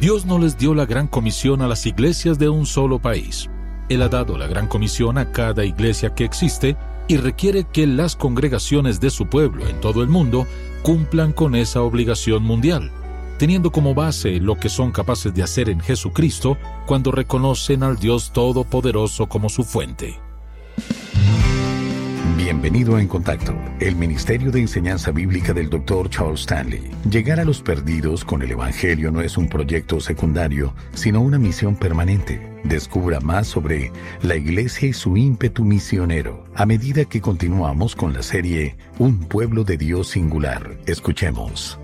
Dios no les dio la gran comisión a las iglesias de un solo país. Él ha dado la gran comisión a cada iglesia que existe y requiere que las congregaciones de su pueblo en todo el mundo cumplan con esa obligación mundial, teniendo como base lo que son capaces de hacer en Jesucristo cuando reconocen al Dios Todopoderoso como su fuente. Bienvenido a En Contacto, el Ministerio de Enseñanza Bíblica del Dr. Charles Stanley. Llegar a los perdidos con el Evangelio no es un proyecto secundario, sino una misión permanente. Descubra más sobre la Iglesia y su ímpetu misionero a medida que continuamos con la serie Un Pueblo de Dios Singular. Escuchemos.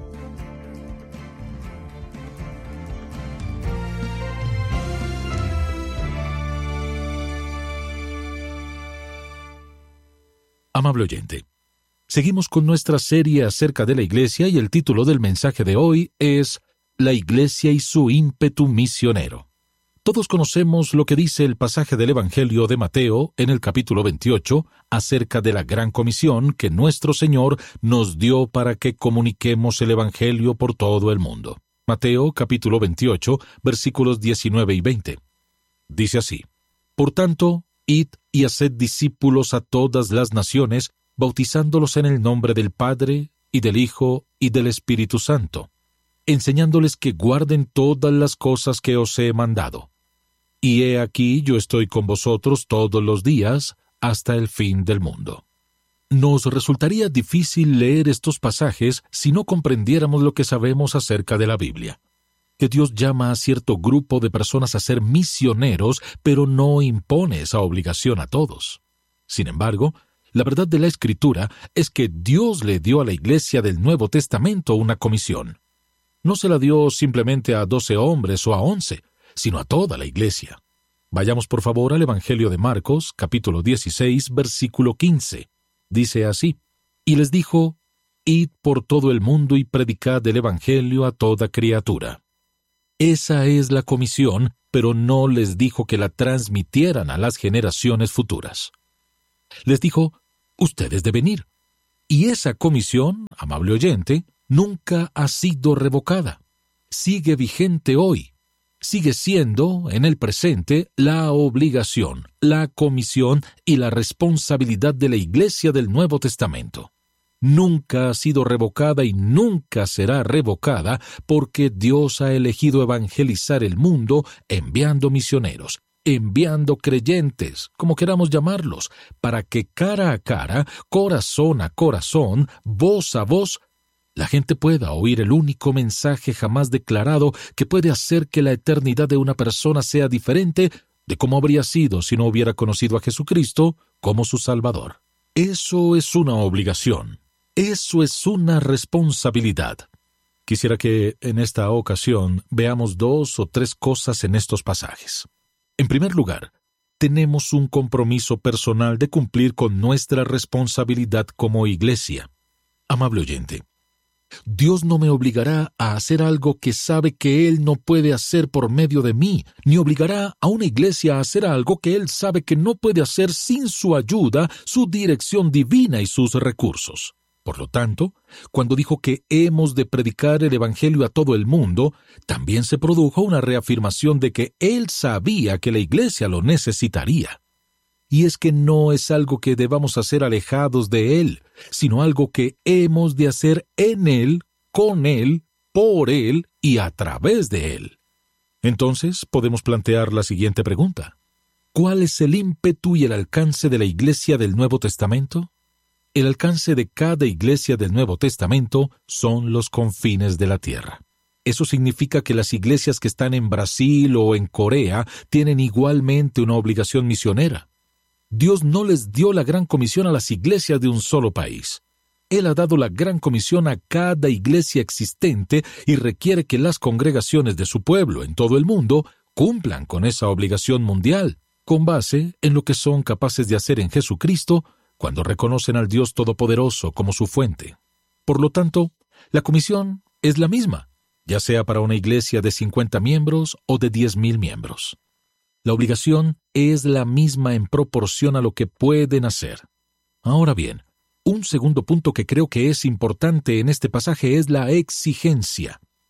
Amable oyente, seguimos con nuestra serie acerca de la Iglesia y el título del mensaje de hoy es La Iglesia y su ímpetu misionero. Todos conocemos lo que dice el pasaje del Evangelio de Mateo en el capítulo 28 acerca de la gran comisión que nuestro Señor nos dio para que comuniquemos el Evangelio por todo el mundo. Mateo capítulo 28, versículos 19 y 20. Dice así: Por tanto, id y haced discípulos a todas las naciones, bautizándolos en el nombre del Padre, y del Hijo, y del Espíritu Santo, enseñándoles que guarden todas las cosas que os he mandado. Y he aquí yo estoy con vosotros todos los días, hasta el fin del mundo. Nos resultaría difícil leer estos pasajes si no comprendiéramos lo que sabemos acerca de la Biblia. Que Dios llama a cierto grupo de personas a ser misioneros, pero no impone esa obligación a todos. Sin embargo, la verdad de la Escritura es que Dios le dio a la Iglesia del Nuevo Testamento una comisión. No se la dio simplemente a 12 hombres o a 11, sino a toda la Iglesia. Vayamos por favor al Evangelio de Marcos, capítulo 16, versículo 15. Dice así: Y les dijo: Id por todo el mundo y predicad el Evangelio a toda criatura. Esa es la comisión, pero no les dijo que la transmitieran a las generaciones futuras. Les dijo: ustedes deben ir. Y esa comisión, amable oyente, nunca ha sido revocada. Sigue vigente hoy. Sigue siendo, en el presente, la obligación, la comisión y la responsabilidad de la Iglesia del Nuevo Testamento. Nunca ha sido revocada y nunca será revocada porque Dios ha elegido evangelizar el mundo enviando misioneros, enviando creyentes, como queramos llamarlos, para que cara a cara, corazón a corazón, voz a voz, la gente pueda oír el único mensaje jamás declarado que puede hacer que la eternidad de una persona sea diferente de cómo habría sido si no hubiera conocido a Jesucristo como su Salvador. Eso es una obligación. Eso es una responsabilidad. Quisiera que en esta ocasión veamos 2 o 3 cosas en estos pasajes. En primer lugar, tenemos un compromiso personal de cumplir con nuestra responsabilidad como iglesia. Amable oyente, Dios no me obligará a hacer algo que sabe que Él no puede hacer por medio de mí, ni obligará a una iglesia a hacer algo que Él sabe que no puede hacer sin su ayuda, su dirección divina y sus recursos. Por lo tanto, cuando dijo que hemos de predicar el Evangelio a todo el mundo, también se produjo una reafirmación de que Él sabía que la iglesia lo necesitaría. Y es que no es algo que debamos hacer alejados de Él, sino algo que hemos de hacer en Él, con Él, por Él y a través de Él. Entonces, podemos plantear la siguiente pregunta: ¿cuál es el ímpetu y el alcance de la Iglesia del Nuevo Testamento? El alcance de cada iglesia del Nuevo Testamento son los confines de la tierra. Eso significa que las iglesias que están en Brasil o en Corea tienen igualmente una obligación misionera. Dios no les dio la gran comisión a las iglesias de un solo país. Él ha dado la gran comisión a cada iglesia existente y requiere que las congregaciones de su pueblo en todo el mundo cumplan con esa obligación mundial, con base en lo que son capaces de hacer en Jesucristo cuando reconocen al Dios Todopoderoso como su fuente. Por lo tanto, la comisión es la misma, ya sea para una iglesia de 50 miembros o de 10,000 miembros. La obligación es la misma en proporción a lo que pueden hacer. Ahora bien, un segundo punto que creo que es importante en este pasaje es la exigencia.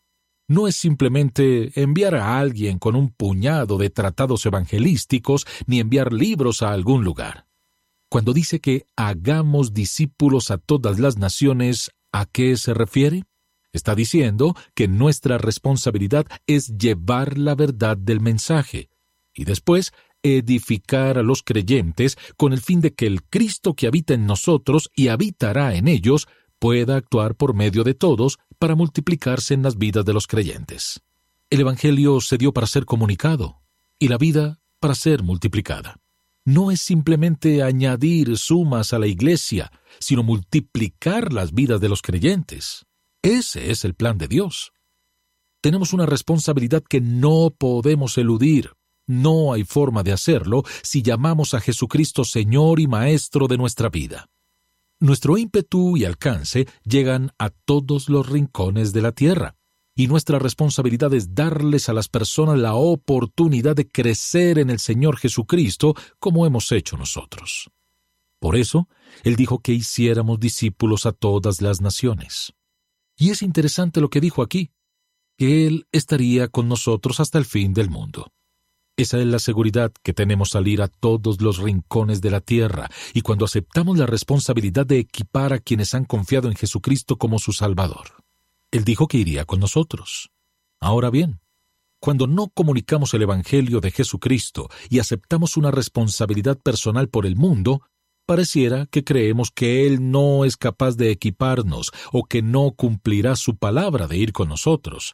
no es simplemente enviar a alguien con un puñado de tratados evangelísticos ni enviar libros a algún lugar. Cuando dice que hagamos discípulos a todas las naciones, ¿a qué se refiere? Está diciendo que nuestra responsabilidad es llevar la verdad del mensaje y después edificar a los creyentes con el fin de que el Cristo que habita en nosotros y habitará en ellos pueda actuar por medio de todos para multiplicarse en las vidas de los creyentes. El Evangelio se dio para ser comunicado y la vida para ser multiplicada. No es simplemente añadir sumas a la iglesia, sino multiplicar las vidas de los creyentes. Ese es el plan de Dios. Tenemos una responsabilidad que no podemos eludir. No hay forma de hacerlo si llamamos a Jesucristo Señor y Maestro de nuestra vida. Nuestro ímpetu y alcance llegan a todos los rincones de la tierra, y nuestra responsabilidad es darles a las personas la oportunidad de crecer en el Señor Jesucristo como hemos hecho nosotros. Por eso, Él dijo que hiciéramos discípulos a todas las naciones. Y es interesante lo que dijo aquí, que Él estaría con nosotros hasta el fin del mundo. Esa es la seguridad que tenemos al ir a todos los rincones de la tierra y cuando aceptamos la responsabilidad de equipar a quienes han confiado en Jesucristo como su Salvador. Él dijo que iría con nosotros. Ahora bien, cuando no comunicamos el Evangelio de Jesucristo y aceptamos una responsabilidad personal por el mundo, pareciera que creemos que Él no es capaz de equiparnos o que no cumplirá su palabra de ir con nosotros.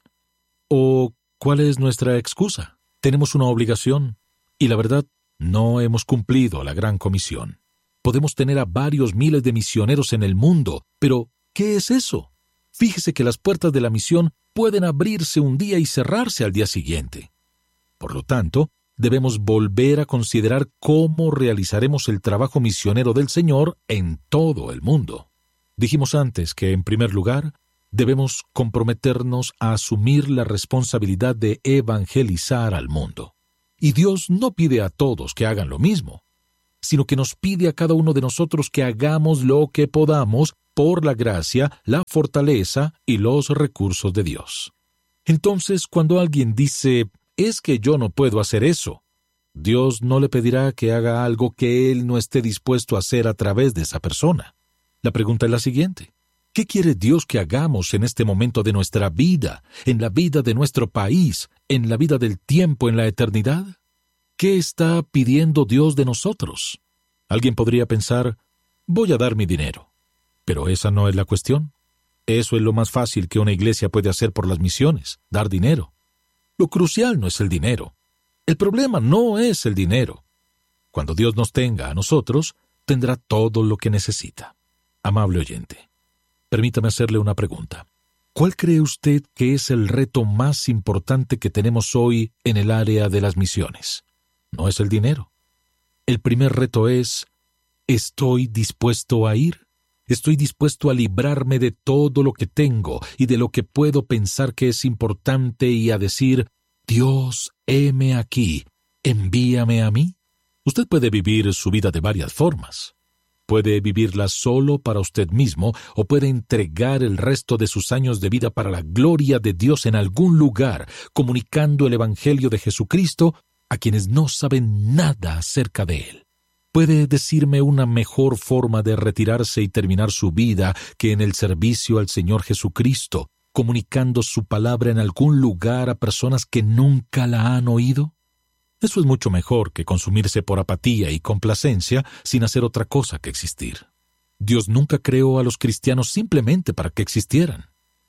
¿O cuál es nuestra excusa? Tenemos una obligación, y la verdad, no hemos cumplido la gran comisión. Podemos tener a varios miles de misioneros en el mundo, pero ¿qué es eso? Fíjese que las puertas de la misión pueden abrirse un día y cerrarse al día siguiente. Por lo tanto, debemos volver a considerar cómo realizaremos el trabajo misionero del Señor en todo el mundo. Dijimos antes que, en primer lugar, debemos comprometernos a asumir la responsabilidad de evangelizar al mundo. Y Dios no pide a todos que hagan lo mismo, sino que nos pide a cada uno de nosotros que hagamos lo que podamos por la gracia, la fortaleza y los recursos de Dios. Entonces, cuando alguien dice, «Es que yo no puedo hacer eso», Dios no le pedirá que haga algo que Él no esté dispuesto a hacer a través de esa persona. La pregunta es la siguiente. ¿Qué quiere Dios que hagamos en este momento de nuestra vida, en la vida de nuestro país, en la vida del tiempo, en la eternidad? ¿Qué está pidiendo Dios de nosotros? Alguien podría pensar, voy a dar mi dinero. Pero esa no es la cuestión. Eso es lo más fácil que una iglesia puede hacer por las misiones, dar dinero. Lo crucial no es el dinero. El problema no es el dinero. Cuando Dios nos tenga a nosotros, tendrá todo lo que necesita. Amable oyente, permítame hacerle una pregunta. ¿Cuál cree usted que es el reto más importante que tenemos hoy en el área de las misiones? No es el dinero. El primer reto es, ¿estoy dispuesto a ir? ¿Estoy dispuesto a librarme de todo lo que tengo y de lo que puedo pensar que es importante y a decir, Dios, heme aquí, envíame a mí? Usted puede vivir su vida de varias formas. Puede vivirla solo para usted mismo o puede entregar el resto de sus años de vida para la gloria de Dios en algún lugar, comunicando el Evangelio de Jesucristo a quienes no saben nada acerca de Él. ¿Puede decirme una mejor forma de retirarse y terminar su vida que en el servicio al Señor Jesucristo, comunicando su palabra en algún lugar a personas que nunca la han oído? Eso es mucho mejor que consumirse por apatía y complacencia sin hacer otra cosa que existir. Dios nunca creó a los cristianos simplemente para que existieran.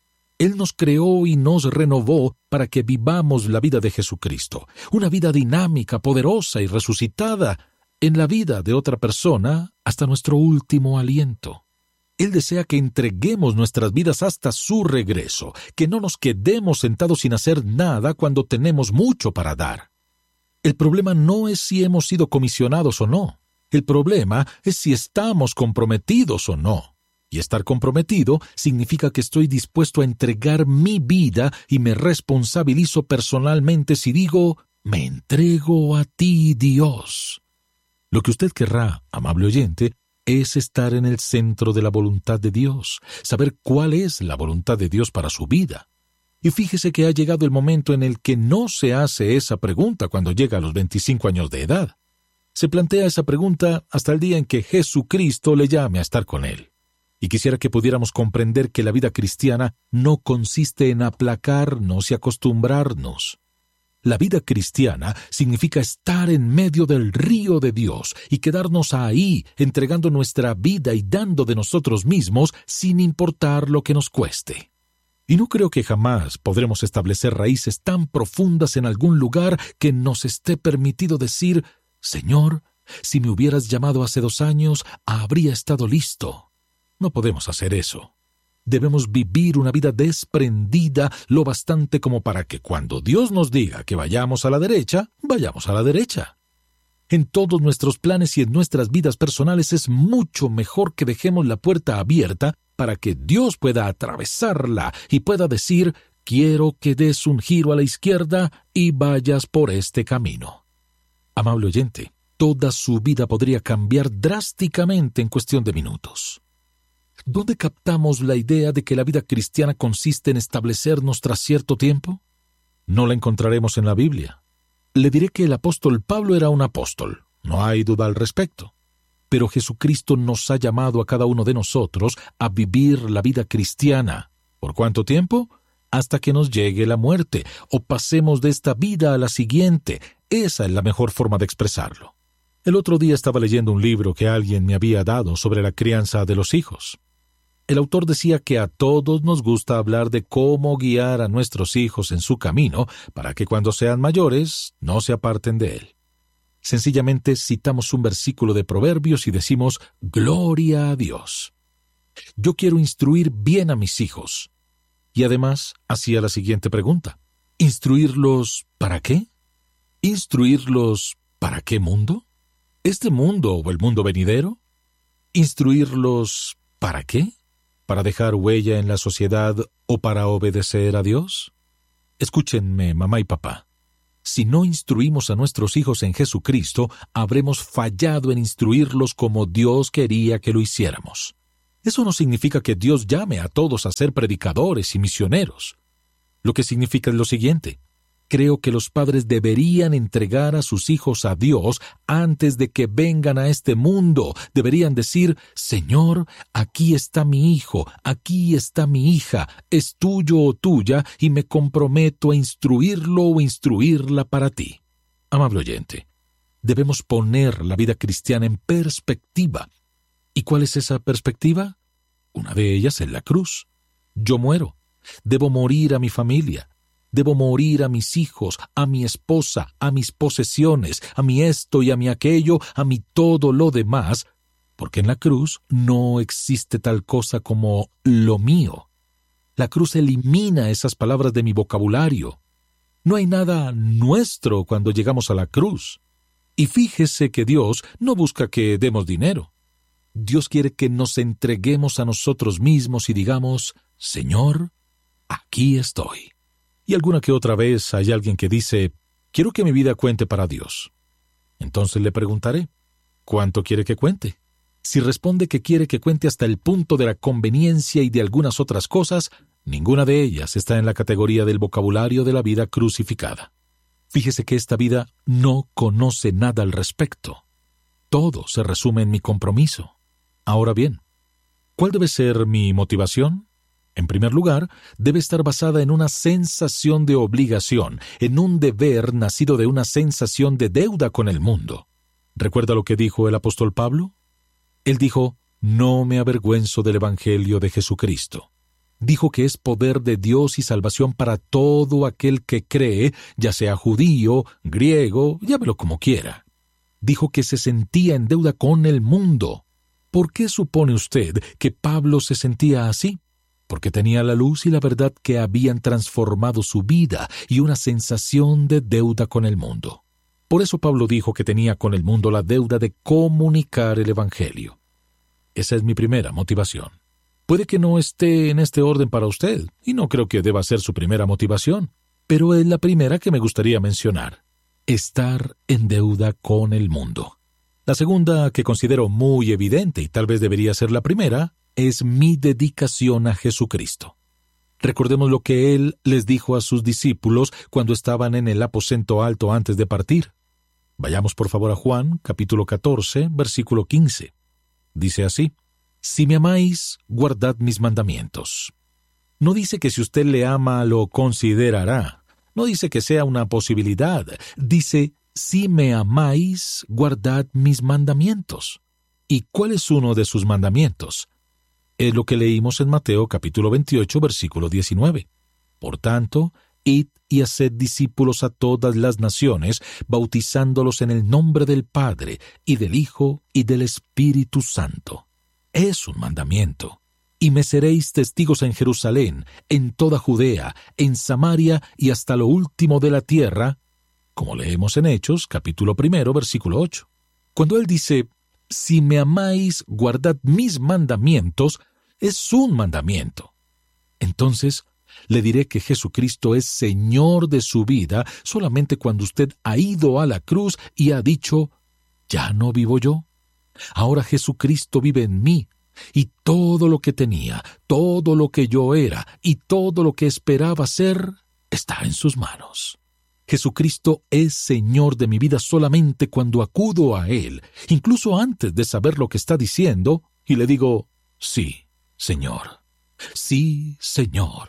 Él nos creó y nos renovó para que vivamos la vida de Jesucristo, una vida dinámica, poderosa y resucitada en la vida de otra persona hasta nuestro último aliento. Él desea que entreguemos nuestras vidas hasta su regreso, que no nos quedemos sentados sin hacer nada cuando tenemos mucho para dar. El problema no es si hemos sido comisionados o no. El problema es si estamos comprometidos o no. Y estar comprometido significa que estoy dispuesto a entregar mi vida y me responsabilizo personalmente si digo, me entrego a ti, Dios. Lo que usted querrá, amable oyente, es estar en el centro de la voluntad de Dios, saber cuál es la voluntad de Dios para su vida. Y fíjese que ha llegado el momento en el que no se hace esa pregunta cuando llega a los 25 años de edad. Se plantea esa pregunta hasta el día en que Jesucristo le llame a estar con él. Y quisiera que pudiéramos comprender que la vida cristiana no consiste en aplacarnos y acostumbrarnos. La vida cristiana significa estar en medio del río de Dios y quedarnos ahí, entregando nuestra vida y dando de nosotros mismos sin importar lo que nos cueste. Y no creo que jamás podremos establecer raíces tan profundas en algún lugar que nos esté permitido decir: Señor, si me hubieras llamado hace 2 años, habría estado listo. No podemos hacer eso. Debemos vivir una vida desprendida lo bastante como para que cuando Dios nos diga que vayamos a la derecha, vayamos a la derecha. En todos nuestros planes y en nuestras vidas personales es mucho mejor que dejemos la puerta abierta para que Dios pueda atravesarla y pueda decir: quiero que des un giro a la izquierda y vayas por este camino. Amable oyente, toda su vida podría cambiar drásticamente en cuestión de minutos. ¿Dónde captamos la idea de que la vida cristiana consiste en establecernos tras cierto tiempo? No la encontraremos en la Biblia. Le diré que el apóstol Pablo era un apóstol, no hay duda al respecto. Pero Jesucristo nos ha llamado a cada uno de nosotros a vivir la vida cristiana. ¿Por cuánto tiempo? Hasta que nos llegue la muerte, o pasemos de esta vida a la siguiente. Esa es la mejor forma de expresarlo. El otro día estaba leyendo un libro que alguien me había dado sobre la crianza de los hijos. El autor decía que a todos nos gusta hablar de cómo guiar a nuestros hijos en su camino para que cuando sean mayores no se aparten de él. Sencillamente citamos un versículo de Proverbios y decimos: «Gloria a Dios». Yo quiero instruir bien a mis hijos. Y además hacía la siguiente pregunta: ¿instruirlos para qué? ¿Instruirlos para qué mundo? ¿Este mundo o el mundo venidero? ¿Instruirlos para qué? ¿Para dejar huella en la sociedad o para obedecer a Dios? Escúchenme, mamá y papá. Si no instruimos a nuestros hijos en Jesucristo, habremos fallado en instruirlos como Dios quería que lo hiciéramos. Eso no significa que Dios llame a todos a ser predicadores y misioneros. Lo que significa es lo siguiente: creo que los padres deberían entregar a sus hijos a Dios antes de que vengan a este mundo. Deberían decir: Señor, aquí está mi hijo, aquí está mi hija, es tuyo o tuya y me comprometo a instruirlo o instruirla para ti. Amable oyente, debemos poner la vida cristiana en perspectiva. ¿Y cuál es esa perspectiva? Una de ellas es la cruz. Yo muero. Debo morir a mi familia. Debo morir a mis hijos, a mi esposa, a mis posesiones, a mi esto y a mi aquello, a mi todo lo demás, porque en la cruz no existe tal cosa como lo mío. La cruz elimina esas palabras de mi vocabulario. No hay nada nuestro cuando llegamos a la cruz. Y fíjese que Dios no busca que demos dinero. Dios quiere que nos entreguemos a nosotros mismos y digamos: Señor, aquí estoy. Y alguna que otra vez hay alguien que dice: quiero que mi vida cuente para Dios. Entonces le preguntaré: ¿cuánto quiere que cuente? Si responde que quiere que cuente hasta el punto de la conveniencia y de algunas otras cosas, ninguna de ellas está en la categoría del vocabulario de la vida crucificada. Fíjese que esta vida no conoce nada al respecto. Todo se resume en mi compromiso. Ahora bien, ¿cuál debe ser mi motivación? En primer lugar, debe estar basada en una sensación de obligación, en un deber nacido de una sensación de deuda con el mundo. ¿Recuerda lo que dijo el apóstol Pablo? Él dijo: «No me avergüenzo del Evangelio de Jesucristo». Dijo que es poder de Dios y salvación para todo aquel que cree, ya sea judío, griego, llámelo como quiera. Dijo que se sentía en deuda con el mundo. ¿Por qué supone usted que Pablo se sentía así? Porque tenía la luz y la verdad que habían transformado su vida y una sensación de deuda con el mundo. Por eso Pablo dijo que tenía con el mundo la deuda de comunicar el Evangelio. Esa es mi primera motivación. Puede que no esté en este orden para usted, y no creo que deba ser su primera motivación, pero es la primera que me gustaría mencionar: estar en deuda con el mundo. La segunda, que considero muy evidente y tal vez debería ser la primera, es mi dedicación a Jesucristo. Recordemos lo que Él les dijo a sus discípulos cuando estaban en el aposento alto antes de partir. Vayamos por favor a Juan, capítulo 14, versículo 15. Dice así: Si me amáis, guardad mis mandamientos. No dice que si usted le ama lo considerará. No dice que sea una posibilidad. Dice: si me amáis, guardad mis mandamientos. ¿Y cuál es uno de sus mandamientos? Es lo que leímos en Mateo capítulo 28, versículo 19. Por tanto, id y haced discípulos a todas las naciones, bautizándolos en el nombre del Padre, y del Hijo, y del Espíritu Santo. Es un mandamiento. Y me seréis testigos en Jerusalén, en toda Judea, en Samaria y hasta lo último de la tierra, como leemos en Hechos, capítulo 1, versículo 8. Cuando Él dice: si me amáis, guardad mis mandamientos, es un mandamiento. Entonces, le diré que Jesucristo es Señor de su vida solamente cuando usted ha ido a la cruz y ha dicho: ya no vivo yo. Ahora Jesucristo vive en mí, y todo lo que tenía, todo lo que yo era y todo lo que esperaba ser, está en sus manos. Jesucristo es Señor de mi vida solamente cuando acudo a Él, incluso antes de saber lo que está diciendo, y le digo: sí, Señor. Sí, Señor.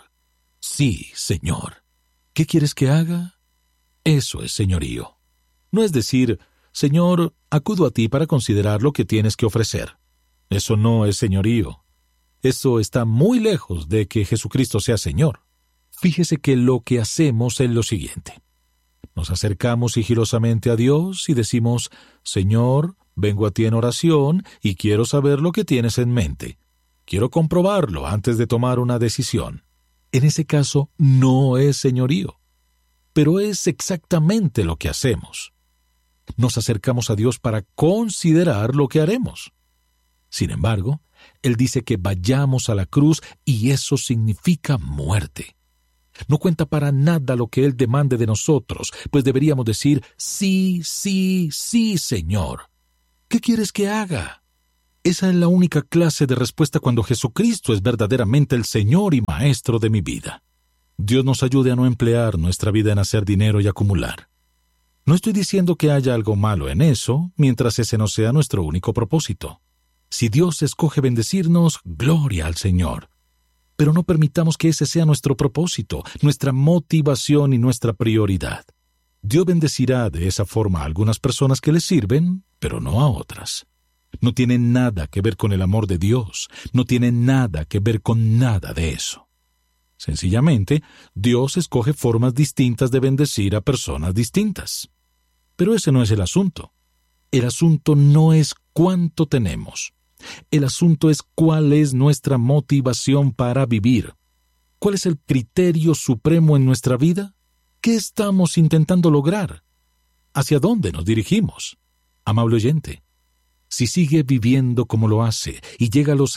Sí, Señor. ¿Qué quieres que haga? Eso es señorío. No es decir: Señor, acudo a ti para considerar lo que tienes que ofrecer. Eso no es señorío. Eso está muy lejos de que Jesucristo sea Señor. Fíjese que lo que hacemos es lo siguiente. Nos acercamos sigilosamente a Dios y decimos: Señor, vengo a ti en oración y quiero saber lo que tienes en mente. Quiero comprobarlo antes de tomar una decisión. En ese caso, no es señorío, pero es exactamente lo que hacemos. Nos acercamos a Dios para considerar lo que haremos. Sin embargo, Él dice que vayamos a la cruz y eso significa muerte. No cuenta para nada lo que Él demande de nosotros, pues deberíamos decir: sí, sí, sí, Señor. ¿Qué quieres que haga? Esa es la única clase de respuesta cuando Jesucristo es verdaderamente el Señor y Maestro de mi vida. Dios nos ayude a no emplear nuestra vida en hacer dinero y acumular. No estoy diciendo que haya algo malo en eso, mientras ese no sea nuestro único propósito. Si Dios escoge bendecirnos, gloria al Señor. Pero no permitamos que ese sea nuestro propósito, nuestra motivación y nuestra prioridad. Dios bendecirá de esa forma a algunas personas que le sirven, pero no a otras. No tiene nada que ver con el amor de Dios, no tiene nada que ver con nada de eso. Sencillamente, Dios escoge formas distintas de bendecir a personas distintas. Pero ese no es el asunto. El asunto no es cuánto tenemos. El asunto es cuál es nuestra motivación para vivir. ¿Cuál es el criterio supremo en nuestra vida? ¿Qué estamos intentando lograr? ¿Hacia dónde nos dirigimos? Amable oyente, si sigue viviendo como lo hace y llega a los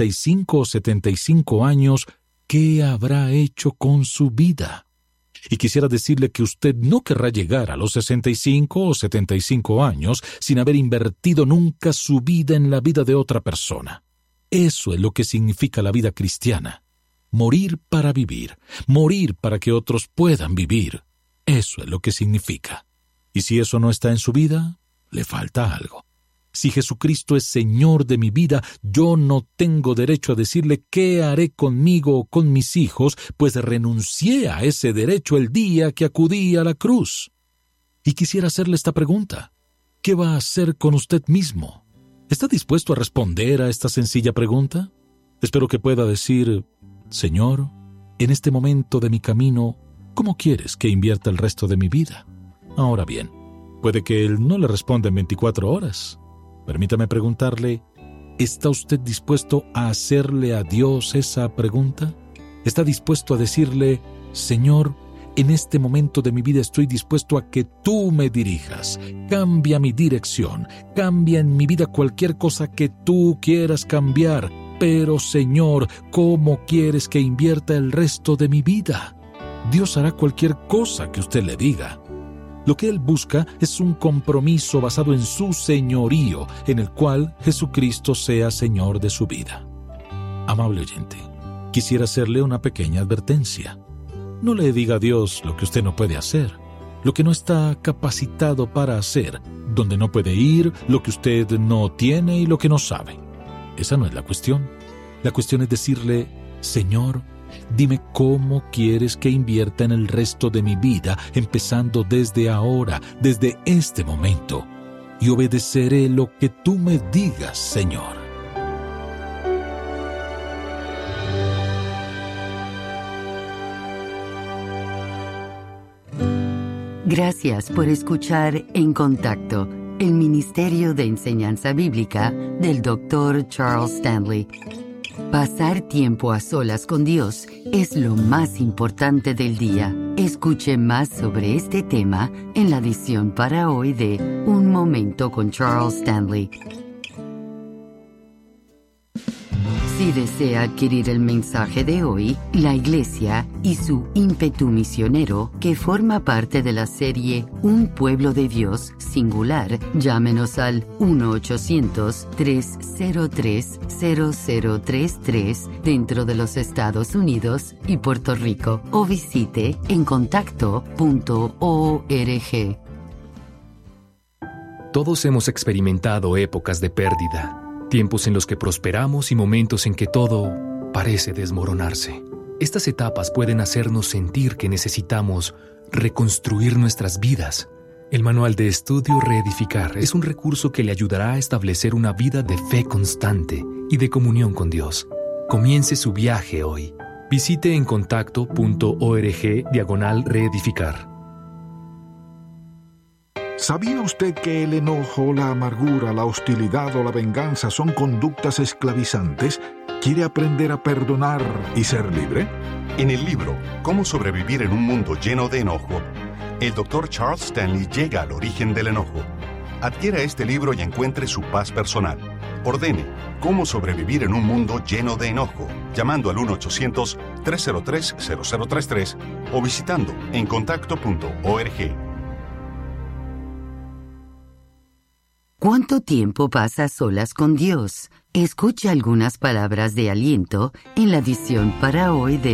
65 o 75 años, ¿qué habrá hecho con su vida? Y quisiera decirle que usted no querrá llegar a los 65 o 75 años sin haber invertido nunca su vida en la vida de otra persona. Eso es lo que significa la vida cristiana. Morir para vivir, morir para que otros puedan vivir. Eso es lo que significa. Y si eso no está en su vida, le falta algo. Si Jesucristo es Señor de mi vida, yo no tengo derecho a decirle qué haré conmigo o con mis hijos, pues renuncié a ese derecho el día que acudí a la cruz. Y quisiera hacerle esta pregunta: ¿qué va a hacer con usted mismo? ¿Está dispuesto a responder a esta sencilla pregunta? Espero que pueda decir: Señor, en este momento de mi camino, ¿cómo quieres que invierta el resto de mi vida? Ahora bien, puede que Él no le responda en 24 horas. Permítame preguntarle: ¿está usted dispuesto a hacerle a Dios esa pregunta? ¿Está dispuesto a decirle: Señor, en este momento de mi vida estoy dispuesto a que tú me dirijas, cambia mi dirección, cambia en mi vida cualquier cosa que tú quieras cambiar, pero Señor, ¿cómo quieres que invierta el resto de mi vida? Dios hará cualquier cosa que usted le diga. Lo que Él busca es un compromiso basado en su señorío, en el cual Jesucristo sea Señor de su vida. Amable oyente, quisiera hacerle una pequeña advertencia. No le diga a Dios lo que usted no puede hacer, lo que no está capacitado para hacer, donde no puede ir, lo que usted no tiene y lo que no sabe. Esa no es la cuestión. La cuestión es decirle: Señor, dime cómo quieres que invierta en el resto de mi vida, empezando desde ahora, desde este momento, y obedeceré lo que tú me digas, Señor. Gracias por escuchar En Contacto, el Ministerio de Enseñanza Bíblica del Dr. Charles Stanley. Pasar tiempo a solas con Dios es lo más importante del día. Escuche más sobre este tema en la edición para hoy de Un Momento con Charles Stanley. Si desea adquirir el mensaje de hoy, la Iglesia y su ímpetu misionero, que forma parte de la serie Un Pueblo de Dios singular, llámenos al 1-800-303-0033 dentro de los Estados Unidos y Puerto Rico, o visite encontacto.org. Todos hemos experimentado épocas de pérdida, tiempos en los que prosperamos y momentos en que todo parece desmoronarse. Estas etapas pueden hacernos sentir que necesitamos reconstruir nuestras vidas. El manual de estudio Reedificar es un recurso que le ayudará a establecer una vida de fe constante y de comunión con Dios. Comience su viaje hoy. Visite encontacto.org/reedificar. ¿Sabía usted que el enojo, la amargura, la hostilidad o la venganza son conductas esclavizantes? ¿Quiere aprender a perdonar y ser libre? En el libro Cómo sobrevivir en un mundo lleno de enojo, el Dr. Charles Stanley llega al origen del enojo. Adquiera este libro y encuentre su paz personal. Ordene Cómo sobrevivir en un mundo lleno de enojo, llamando al 1-800-303-0033 o visitando encontacto.org. ¿Cuánto tiempo pasa a solas con Dios? Escucha algunas palabras de aliento en la edición para hoy de